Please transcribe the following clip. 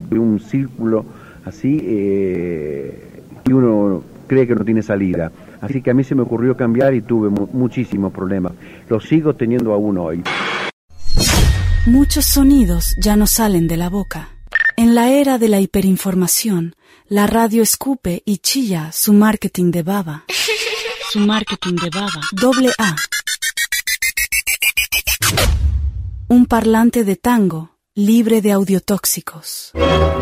un círculo así y uno cree que no tiene salida. Así que a mí se me ocurrió cambiar y tuve muchísimos problemas. Lo sigo teniendo aún hoy. Muchos sonidos ya no salen de la boca. En la era de la hiperinformación, la radio escupe y chilla su marketing de baba. Su marketing de baba. Doble A. Un parlante de tango libre de audiotóxicos.